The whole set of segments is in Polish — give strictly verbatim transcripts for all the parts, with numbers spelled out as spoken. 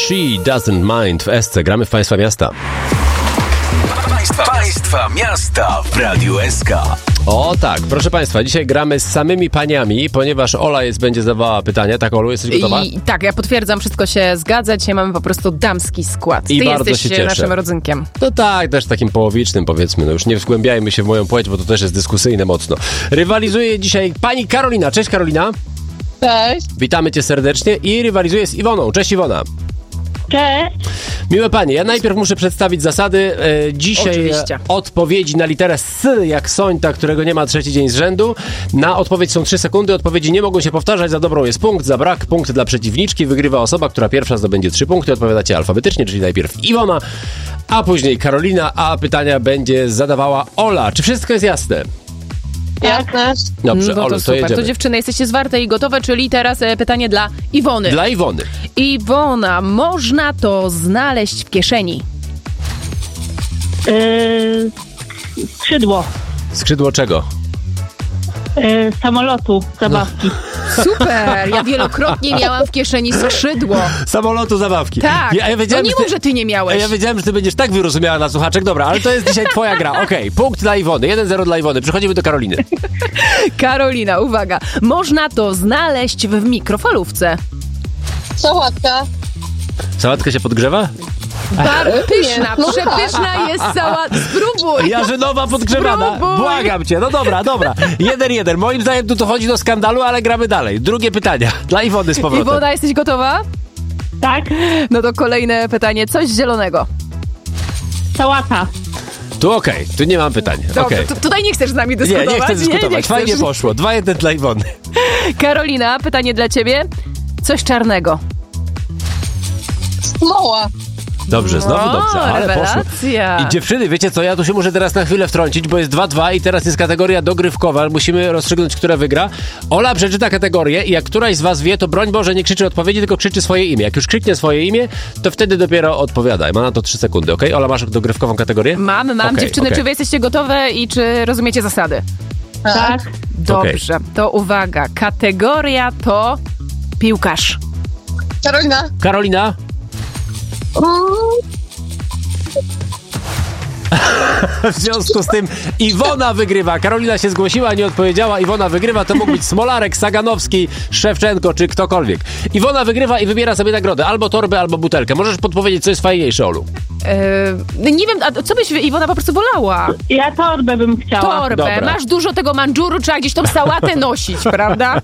She Doesn't Mind w S C. Gramy w Państwa Miasta. Państwa, państwa Miasta w Radiu S K. O tak, proszę Państwa, dzisiaj gramy z samymi paniami, ponieważ Ola jest, będzie zadawała pytania. Tak, Olu, jesteś gotowa? I, tak, ja potwierdzam, wszystko się zgadza. Dzisiaj mamy po prostu damski skład. I Ty bardzo jesteś się cieszę. naszym rodzynkiem. No tak, też takim połowicznym, powiedzmy. No już nie wgłębiajmy się w moją płeć, bo to też jest dyskusyjne mocno. Rywalizuje dzisiaj pani Karolina. Cześć, Karolina. Cześć. Witamy cię serdecznie i rywalizuje z Iwoną. Cześć, Iwona. Cześć. Miłe panie, ja najpierw muszę przedstawić zasady. E, dzisiaj Oczywiście. odpowiedzi na literę S, jak Sońta, którego nie ma trzeci dzień z rzędu. Na odpowiedź są trzy sekundy, odpowiedzi nie mogą się powtarzać, za dobrą jest punkt, za brak punkt dla przeciwniczki. Wygrywa osoba, która pierwsza zdobędzie trzy punkty. Odpowiadacie alfabetycznie, czyli najpierw Iwona, a później Karolina, a pytania będzie zadawała Ola. Czy wszystko jest jasne? Jasne. Dobrze, no Olu, to to super. jedziemy. To dziewczyny, jesteście zwarte i gotowe, czyli teraz e, pytanie dla Iwony. Dla Iwony. Iwona, można to znaleźć w kieszeni. Yy, skrzydło Skrzydło czego? yy, samolotu, zabawki. Super! Ja wielokrotnie miałam w kieszeni skrzydło. Samolotu zabawki. Tak. Ja, ja no wiedziałem, nie że ty- mów, że ty nie miałeś. Ja wiedziałem, że ty będziesz tak wyrozumiała na słuchaczek. Dobra, ale to jest dzisiaj twoja gra. Okej, punkt dla Iwony. jeden zero dla Iwony. Przechodzimy do Karoliny. Karolina, uwaga. Można to znaleźć w mikrofalówce. Sałatka. Sałatka się podgrzewa? Bardzo pyszna, No przepyszna jest sałatka. Spróbuj. Jarzynowa podgrzewana. Spróbuj. Błagam cię. No dobra, dobra. Jeden, jeden. Moim zdaniem tu dochodzi do skandalu, ale gramy dalej. Drugie pytania. Dla Iwony z powrotem. Iwona, jesteś gotowa? Tak. No to kolejne pytanie. Coś zielonego. Sałata. Tu okej. Tu nie mam pytań. Dobrze, Okej. tu, tutaj nie chcesz z nami Nie, dyskutować. nie chcę dyskutować. nie Fajnie chcesz. poszło. Dwa jeden dla Iwony. Karolina, pytanie dla ciebie. Coś czarnego. Smoła. Dobrze, znowu O, dobrze, ale poszło. rewelacja. I dziewczyny, wiecie co, ja tu się muszę teraz na chwilę wtrącić, bo jest dwa dwa i teraz jest kategoria dogrywkowa, musimy rozstrzygnąć, która wygra. Ola przeczyta kategorię i jak któraś z was wie, to broń Boże nie krzyczy odpowiedzi, tylko krzyczy swoje imię. Jak już krzyknie swoje imię, to wtedy dopiero odpowiadaj. Ma na to trzy sekundy, okej? Ola, masz dogrywkową kategorię? Mam, mam. Okej, Dziewczyny, okej. czy wy jesteście gotowe i czy rozumiecie zasady? Tak. Dobrze, to uwaga. Kategoria to piłkarz. Karolina. Karolina? W związku z tym Iwona wygrywa. Karolina się zgłosiła, nie odpowiedziała. Iwona wygrywa, to mógł być Smolarek, Saganowski, Szewczenko czy ktokolwiek. Iwona wygrywa i wybiera sobie nagrodę. Albo torbę, albo butelkę. Możesz podpowiedzieć, co jest fajniejsze, Olu. Yy, nie wiem, a co byś Iwona po prostu wolała? Ja torbę bym chciała. Torbę. Dobra. Masz dużo tego mandżuru, trzeba gdzieś tą sałatę nosić, prawda?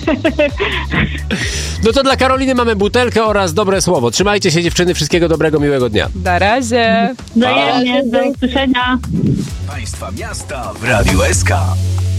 No to dla Karoliny mamy butelkę oraz dobre słowo. Trzymajcie się, dziewczyny. Wszystkiego dobrego, miłego dnia. Na razie. Wzajemnie. Do usłyszenia. Państwa Miasta w Radiu S K.